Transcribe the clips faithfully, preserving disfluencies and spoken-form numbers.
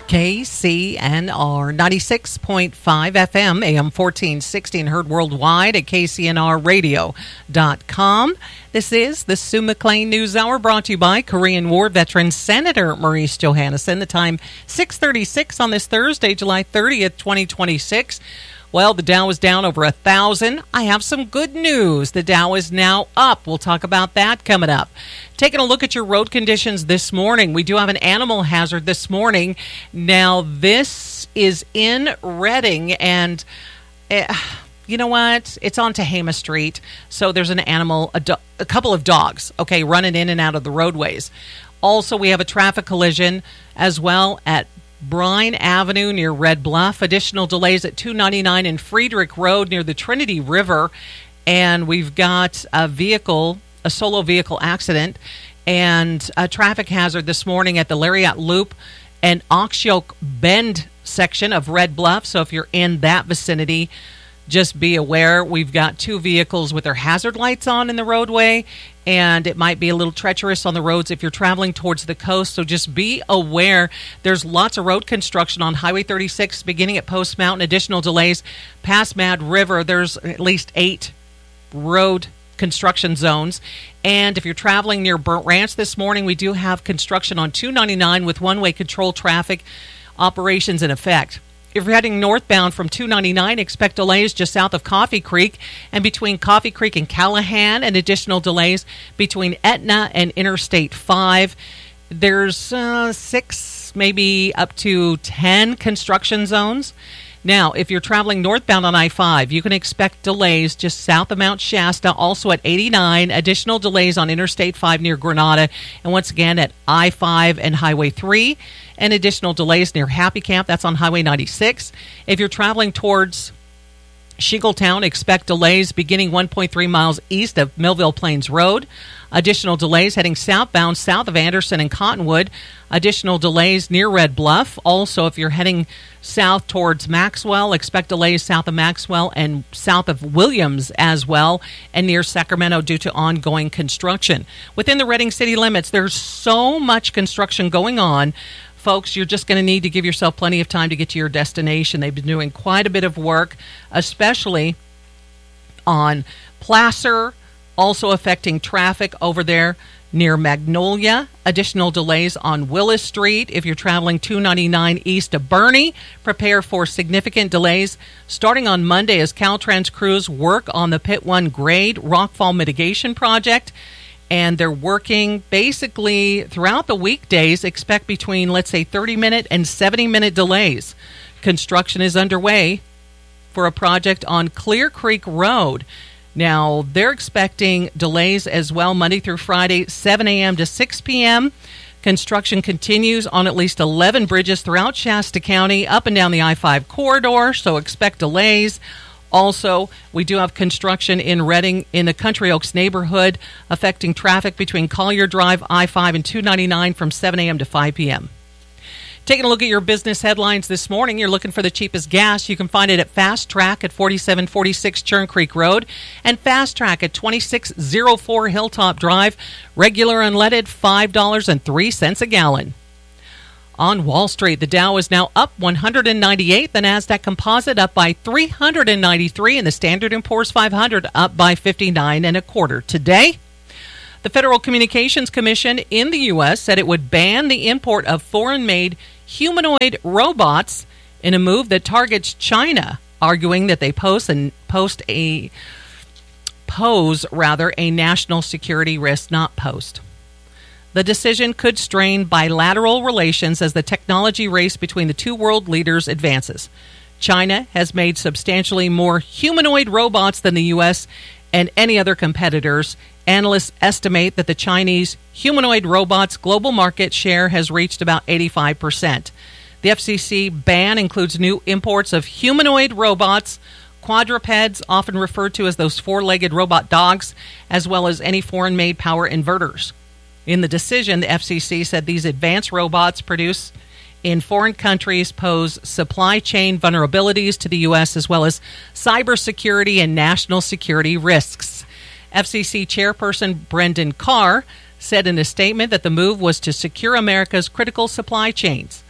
K C N R ninety-six point five F M, A M fourteen sixty, and heard worldwide at K C N R radio dot com. This is the Sue McLean News Hour, brought to you by Korean War veteran Senator Maurice Johannesson. The time six thirty-six on this Thursday, July thirtieth, twenty twenty-six. Well, the Dow is down over a thousand. I have some good news. The Dow is now up. We'll talk about that coming up. Taking a look at your road conditions this morning. We do have an animal hazard this morning. Now, this is in Reading, and uh, you know what? It's on Tehama Street. So there's an animal, a, do- a couple of dogs, okay, running in and out of the roadways. Also, we have a traffic collision as well at Brine Avenue near Red Bluff. Additional delays at two ninety-nine and Friedrich Road near the Trinity River. And we've got a vehicle, a solo vehicle accident, and a traffic hazard this morning at the Lariat Loop and Oxyoke Bend section of Red Bluff. So if you're in that vicinity, just be aware. We've got two vehicles with their hazard lights on in the roadway, and it might be a little treacherous on the roads if you're traveling towards the coast. So just be aware. There's lots of road construction on Highway thirty-six beginning at Post Mountain. Additional delays past Mad River. There's at least eight road construction zones. And if you're traveling near Burnt Ranch this morning, we do have construction on two ninety-nine with one-way control traffic operations in effect. If you're heading northbound from two ninety-nine, expect delays just south of Coffee Creek and between Coffee Creek and Callahan, and additional delays between Etna and Interstate five. There's uh, six, maybe up to ten construction zones. Now, if you're traveling northbound on I five, you can expect delays just south of Mount Shasta, also at eighty-nine, additional delays on Interstate five near Granada, and once again at I five and Highway three, and additional delays near Happy Camp, that's on Highway ninety-six. If you're traveling towards Shingletown, expect delays beginning one point three miles east of Millville Plains Road. Additional delays heading southbound south of Anderson and Cottonwood. Additional delays near Red Bluff. Also, if you're heading south towards Maxwell, expect delays south of Maxwell and south of Williams as well, and near Sacramento due to ongoing construction. Within the Reading city limits, there's so much construction going on. Folks, you're just going to need to give yourself plenty of time to get to your destination. They've been doing quite a bit of work, especially on Placer, also affecting traffic over there near Magnolia. Additional delays on Willis Street. If you're traveling two ninety-nine east of Bernie, prepare for significant delays starting on Monday as Caltrans crews work on the Pit one grade rockfall mitigation project. And they're working basically throughout the weekdays. Expect between, let's say, thirty-minute and seventy-minute delays. Construction is underway for a project on Clear Creek Road. Now, they're expecting delays as well Monday through Friday, seven a.m. to six p.m. Construction continues on at least eleven bridges throughout Shasta County, up and down the I five corridor, so expect delays. Also, we do have construction in Reading in the Country Oaks neighborhood, affecting traffic between Collier Drive, I five, and two ninety-nine from seven a.m. to five p.m. Taking a look at your business headlines this morning, you're looking for the cheapest gas. You can find it at Fast Track at forty-seven forty-six Churn Creek Road and Fast Track at twenty-six oh four Hilltop Drive. Regular unleaded, five dollars and three cents a gallon. On Wall Street, the Dow is now up one hundred ninety-eight, the NASDAQ Composite up by three hundred ninety-three, and the Standard and Poor's five hundred up by fifty-nine and a quarter. Today, the Federal Communications Commission in the U S said it would ban the import of foreign-made humanoid robots in a move that targets China, arguing that they pose and post a pose rather a national security risk, not post. The decision could strain bilateral relations as the technology race between the two world leaders advances. China has made substantially more humanoid robots than the U S and any other competitors. Analysts estimate that the Chinese humanoid robots' global market share has reached about eighty-five percent. The F C C ban includes new imports of humanoid robots, quadrupeds, often referred to as those four-legged robot dogs, as well as any foreign-made power inverters. In the decision, the F C C said these advanced robots produced in foreign countries pose supply chain vulnerabilities to the U S as well as cybersecurity and national security risks. F C C Chairperson Brendan Carr said in a statement that the move was to secure America's critical supply chains. The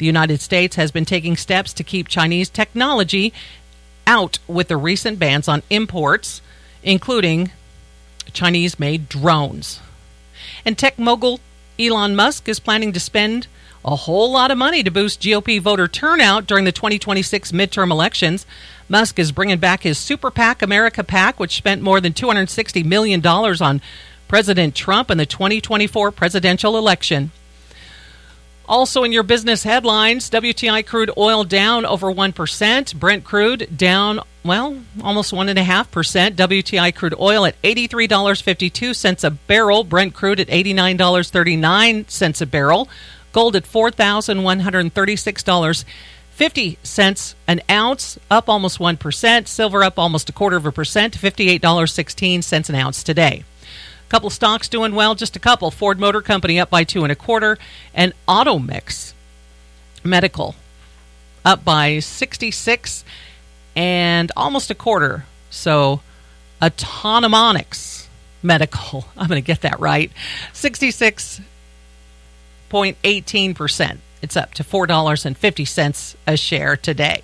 The United States has been taking steps to keep Chinese technology out with the recent bans on imports, including Chinese-made drones. And tech mogul Elon Musk is planning to spend a whole lot of money to boost G O P voter turnout during the twenty twenty-six midterm elections. Musk is bringing back his Super PAC, America PAC, which spent more than two hundred sixty million dollars on President Trump in the twenty twenty-four presidential election. Also in your business headlines, W T I crude oil down over one percent. Brent crude down, well, almost one point five percent. W T I crude oil at eighty-three dollars and fifty-two cents a barrel. Brent crude at eighty-nine dollars and thirty-nine cents a barrel. Gold at four thousand one hundred thirty-six dollars and fifty cents an ounce, up almost one percent. Silver up almost a quarter of a percent to fifty-eight dollars and sixteen cents an ounce today. A couple stocks doing well, just a couple. Ford Motor Company up by two and a quarter, and Automix Medical up by sixty-six and almost a quarter. So Autonomonics Medical, I'm going to get that right, sixty-six point one eight percent. It's up to four dollars and fifty cents a share today.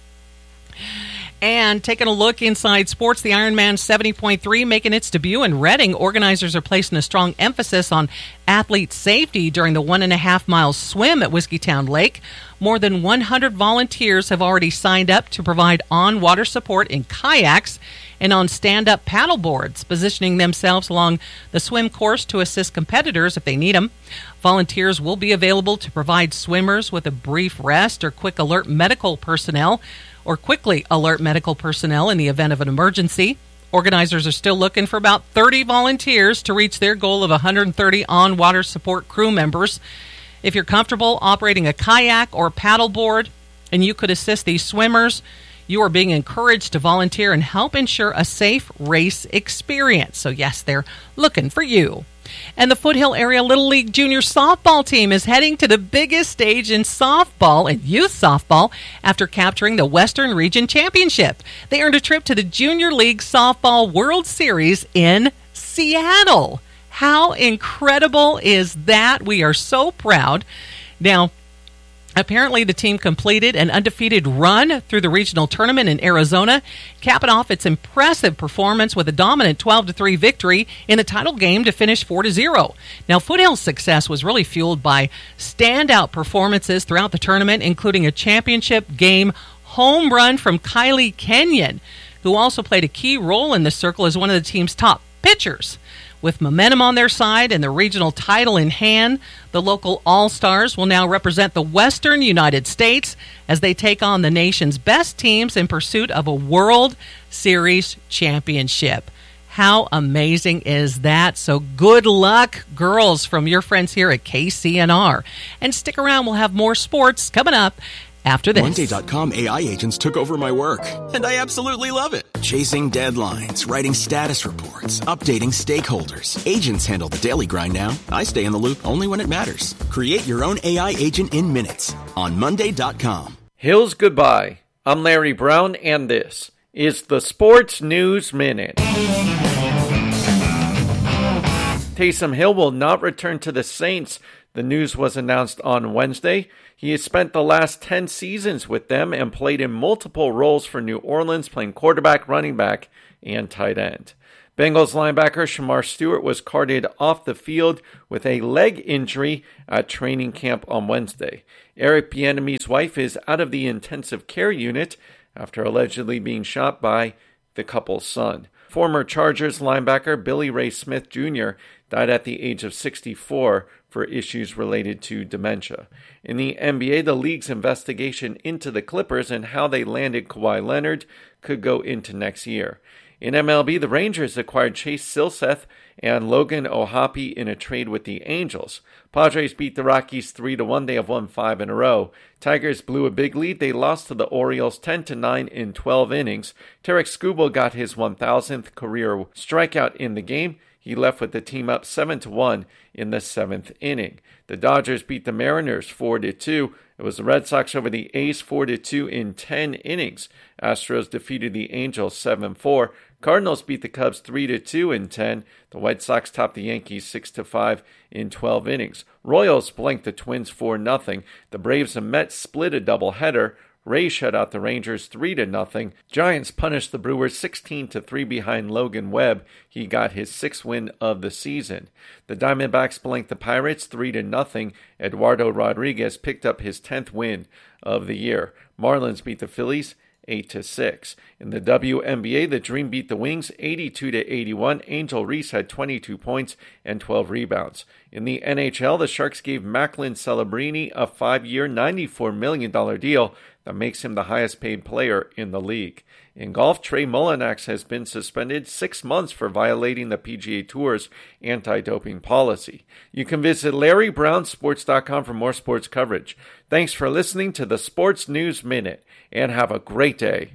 And taking a look inside sports, the Ironman seventy point three making its debut in Reading. Organizers are placing a strong emphasis on athlete safety during the one and a half mile swim at Whiskeytown Lake. More than one hundred volunteers have already signed up to provide on-water support in kayaks and on stand-up paddle boards, positioning themselves along the swim course to assist competitors if they need them. Volunteers will be available to provide swimmers with a brief rest or quick alert medical personnel or quickly alert medical personnel in the event of an emergency. Organizers are still looking for about thirty volunteers to reach their goal of one hundred thirty on-water support crew members. If you're comfortable operating a kayak or paddleboard and you could assist these swimmers, you are being encouraged to volunteer and help ensure a safe race experience. So yes, they're looking for you. And the Foothill Area Little League Junior Softball team is heading to the biggest stage in softball and youth softball after capturing the Western Region Championship. They earned a trip to the Junior League Softball World Series in Seattle. How incredible is that? We are so proud. Now, apparently the team completed an undefeated run through the regional tournament in Arizona, capping off its impressive performance with a dominant twelve to three victory in the title game to finish four to zero. Now, Foothill's success was really fueled by standout performances throughout the tournament, including a championship game home run from Kylie Kenyon, who also played a key role in the circle as one of the team's top pitchers. With momentum on their side and the regional title in hand, the local All-Stars will now represent the Western United States as they take on the nation's best teams in pursuit of a World Series championship. How amazing is that? So good luck, girls, from your friends here at K C N R. And stick around, we'll have more sports coming up after this. Monday dot com A I agents took over my work, and I absolutely love it. Chasing deadlines, writing status reports, updating stakeholders. Agents handle the daily grind now. I stay in the loop only when it matters. Create your own A I agent in minutes on Monday dot com. Hills goodbye. I'm Larry Brown, and this is the Sports News Minute. Taysom Hill will not return to the Saints. The news was announced on Wednesday. He has spent the last ten seasons with them and played in multiple roles for New Orleans, playing quarterback, running back, and tight end. Bengals linebacker Shamar Stewart was carted off the field with a leg injury at training camp on Wednesday. Eric Bieniemy's wife is out of the intensive care unit after allegedly being shot by the couple's son. Former Chargers linebacker Billy Ray Smith Junior died at the age of sixty-four for issues related to dementia. In the N B A, the league's investigation into the Clippers and how they landed Kawhi Leonard could go into next year. In M L B, the Rangers acquired Chase Silseth and Logan O'Hoppe in a trade with the Angels. Padres beat the Rockies three to one. They have won five in a row. Tigers blew a big lead. They lost to the Orioles ten to nine in twelve innings. Tarik Skubal got his one thousandth career strikeout in the game. He left with the team up seven to one in the seventh inning. The Dodgers beat the Mariners four to two. It was the Red Sox over the A's four to two in ten innings. Astros defeated the Angels seven four. Cardinals beat the Cubs three to two in ten. The White Sox topped the Yankees six to five in twelve innings. Royals blanked the Twins four nothing. The Braves and Mets split a doubleheader. Rays shut out the Rangers three to nothing. Giants punished the Brewers sixteen to three behind Logan Webb. He got his sixth win of the season. The Diamondbacks blanked the Pirates three to nothing. Eduardo Rodriguez picked up his tenth win of the year. Marlins beat the Phillies eight to six. In the W N B A, the Dream beat the Wings eighty-two to eighty-one. Angel Reese had twenty-two points and twelve rebounds. In the N H L, the Sharks gave Macklin Celebrini a five-year, ninety-four million dollars deal that makes him the highest-paid player in the league. In golf, Trey Mullinax has been suspended six months for violating the P G A Tour's anti-doping policy. You can visit Larry Brown Sports dot com for more sports coverage. Thanks for listening to the Sports News Minute, and have a great day.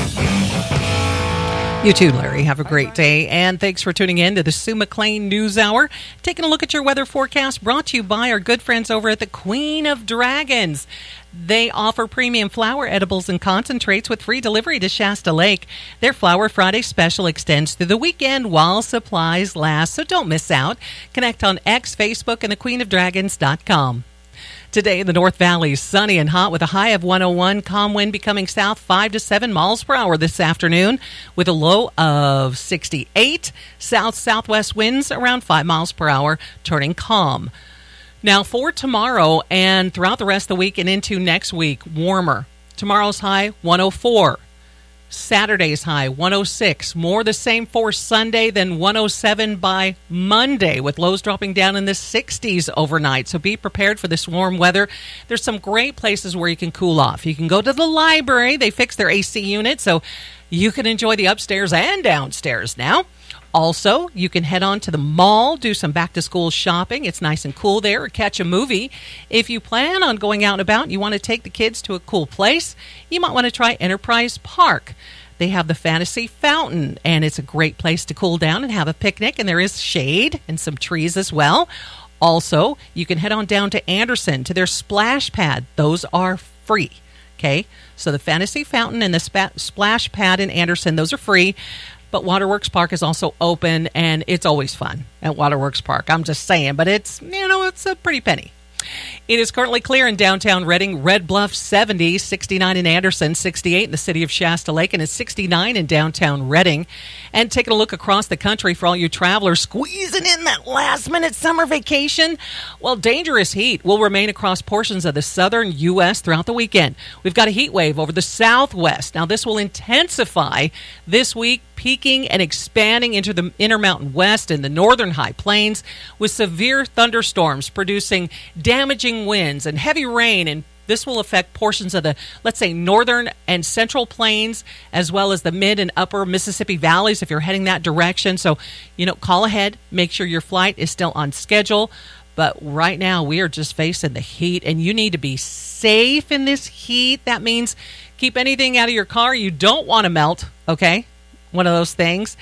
You too, Larry. Have a great day. And thanks for tuning in to the Sue McLean News Hour. Taking a look at your weather forecast brought to you by our good friends over at the Queen of Dragons. They offer premium flower edibles and concentrates with free delivery to Shasta Lake. Their Flower Friday special extends through the weekend while supplies last, so don't miss out. Connect on X, Facebook, and the queen of dragons dot com. Today in the North Valley, sunny and hot with a high of one oh one. Calm wind becoming south five to seven miles per hour this afternoon with a low of sixty-eight. South-southwest winds around five miles per hour, turning calm. Now for tomorrow and throughout the rest of the week and into next week, warmer. Tomorrow's high, one oh four. Saturday's high, one oh six. More the same for Sunday, then one oh seven by Monday, with lows dropping down in the sixties overnight. So be prepared for this warm weather. There's some great places where you can cool off. You can go to the library. They fixed their A C unit, so you can enjoy the upstairs and downstairs now. Also, you can head on to the mall, do some back-to-school shopping. It's nice and cool there, or catch a movie. If you plan on going out and about and you want to take the kids to a cool place, you might want to try Enterprise Park. They have the Fantasy Fountain, and it's a great place to cool down and have a picnic, and there is shade and some trees as well. Also, you can head on down to Anderson to their splash pad. Those are free. Okay, so the Fantasy Fountain and the spa- splash pad in Anderson, those are free. But Waterworks Park is also open, and it's always fun at Waterworks Park. I'm just saying, but it's, you know, it's a pretty penny. It is currently clear in downtown Reading. Red Bluff seventy, sixty-nine in Anderson, sixty-eight in the city of Shasta Lake, and it's sixty-nine in downtown Reading. And taking a look across the country for all you travelers squeezing in that last-minute summer vacation. Well, dangerous heat will remain across portions of the southern U S throughout the weekend. We've got a heat wave over the southwest. Now, this will intensify this week, peaking and expanding into the Intermountain West and the northern high plains with severe thunderstorms producing damaging winds and heavy rain, and this will affect portions of the, let's say, northern and central plains, as well as the mid and upper Mississippi valleys if you're heading that direction. So, you know, call ahead, make sure your flight is still on schedule. But right now, we are just facing the heat, and you need to be safe in this heat. That means keep anything out of your car you don't want to melt, okay? One of those things.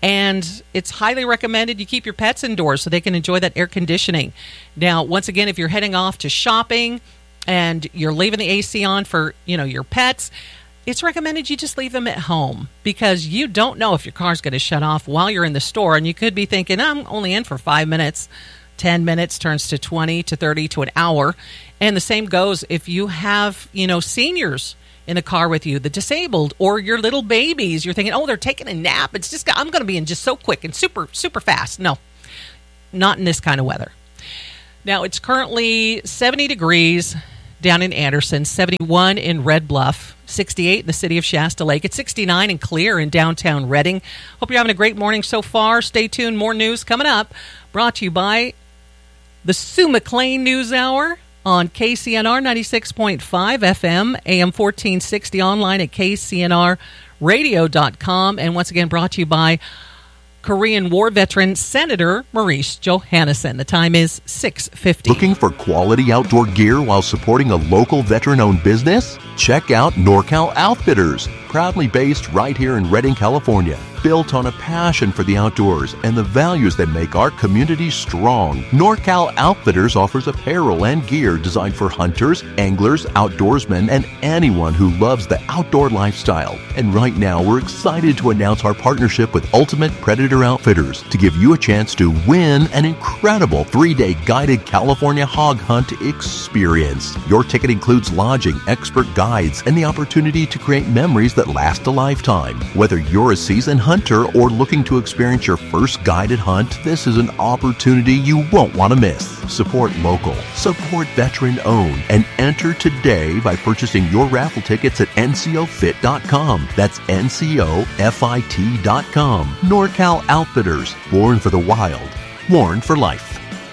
And it's highly recommended you keep your pets indoors so they can enjoy that air conditioning. Now, once again, if you're heading off to shopping and you're leaving the A C on for, you know, your pets, it's recommended you just leave them at home, because you don't know if your car's going to shut off while you're in the store, and you could be thinking, I'm only in for five minutes. ten minutes turns to twenty to thirty to an hour. And the same goes if you have, you know, seniors in the car with you, the disabled, or your little babies. You're thinking, oh, they're taking a nap. It's just, I'm going to be in just so quick and super, super fast. No, not in this kind of weather. Now, it's currently seventy degrees down in Anderson, seventy-one in Red Bluff, sixty-eight in the city of Shasta Lake. It's sixty-nine and clear in downtown Reading. Hope you're having a great morning so far. Stay tuned. More news coming up. Brought to you by the Sue McLean News Hour on K C N R ninety-six point five F M, A M fourteen sixty, online at K C N R radio dot com. And once again, brought to you by Korean War veteran Senator Maurice Johannesson. The time is six fifty. Looking for quality outdoor gear while supporting a local veteran-owned business? Check out NorCal Outfitters. proudly based right here in Redding, California. Built on a passion for the outdoors and the values that make our community strong, NorCal Outfitters offers apparel and gear designed for hunters, anglers, outdoorsmen, and anyone who loves the outdoor lifestyle. And right now, we're excited to announce our partnership with Ultimate Predator Outfitters to give you a chance to win an incredible three-day guided California hog hunt experience. Your ticket includes lodging, expert guides, and the opportunity to create memories that last a lifetime. Whether you're a seasoned hunter or looking to experience your first guided hunt, this is an opportunity you won't want to miss. Support local, support veteran-owned, and enter today by purchasing your raffle tickets at N C O fit dot com. That's N C O fit dot com. NorCal Outfitters, born for the wild, worn for life.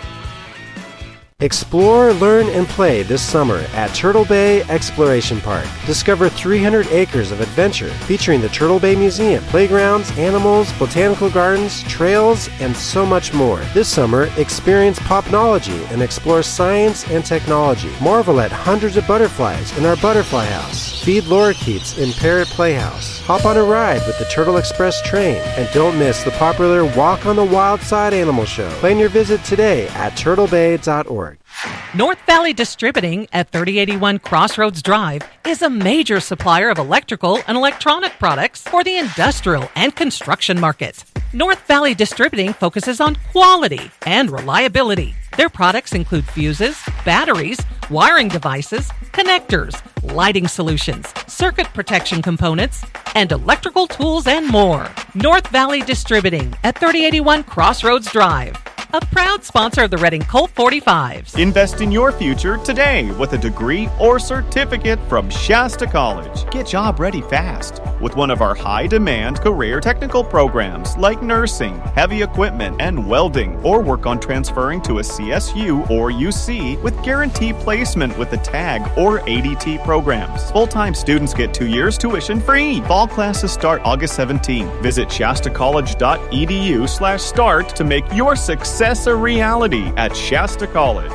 Explore, learn, and play this summer at Turtle Bay Exploration Park. Discover three hundred acres of adventure featuring the Turtle Bay Museum, playgrounds, animals, botanical gardens, trails, and so much more. This summer, experience popnology and explore science and technology. Marvel at hundreds of butterflies in our butterfly house. Feed lorikeets in Parrot Playhouse. Hop on a ride with the Turtle Express train. And don't miss the popular Walk on the Wild Side Animal Show. Plan your visit today at turtle bay dot org. North Valley Distributing at thirty eighty-one Crossroads Drive is a major supplier of electrical and electronic products for the industrial and construction market. North Valley Distributing focuses on quality and reliability. Their products include fuses, batteries, wiring devices, connectors, lighting solutions, circuit protection components, and electrical tools and more. North Valley Distributing at thirty eighty-one Crossroads Drive. A proud sponsor of the Redding Colt forty-fives. Invest in your future today with a degree or certificate from Shasta College. Get job ready fast with one of our high-demand career technical programs like nursing, heavy equipment, and welding, or work on transferring to a C S U or U C with guaranteed placement with the TAG or A D T programs. Full-time students get two years tuition free. Fall classes start August seventeenth. Visit shasta college dot e d u slash start to make your success a reality at Shasta College.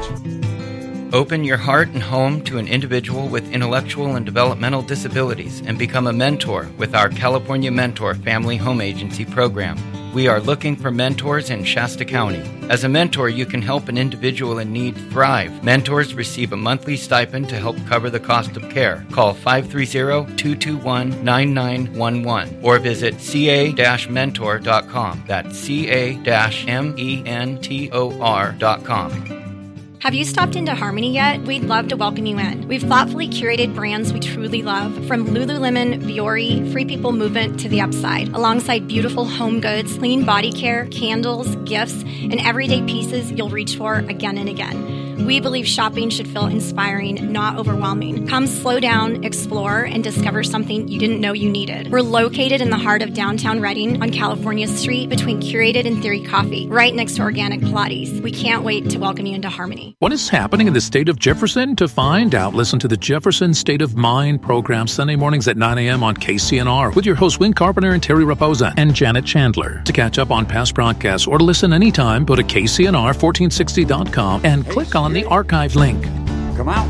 Open your heart and home to an individual with intellectual and developmental disabilities and become a mentor with our California Mentor Family Home Agency program. We are looking for mentors in Shasta County. As a mentor, you can help an individual in need thrive. Mentors receive a monthly stipend to help cover the cost of care. Call five three zero, two two one, nine nine one one or visit c a dash mentor dot com. That's c a dash m e n t o r dot com. Have you stopped into Harmony yet? We'd love to welcome you in. We've thoughtfully curated brands we truly love, from Lululemon, Viore, Free People Movement to The Upside, alongside beautiful home goods, clean body care, candles, gifts, and everyday pieces you'll reach for again and again. We believe shopping should feel inspiring, not overwhelming. Come slow down, explore, and discover something you didn't know you needed. We're located in the heart of downtown Redding on California Street between Curated and Theory Coffee, right next to Organic Pilates. We can't wait to welcome you into Harmony. What is happening in the state of Jefferson? To find out, listen to the Jefferson State of Mind program Sunday mornings at nine a.m. on K C N R with your hosts Win Carpenter and Terry Raposa and Janet Chandler. To catch up on past broadcasts or to listen anytime, go to K C N R fourteen sixty dot com and click on the archive link. Come out.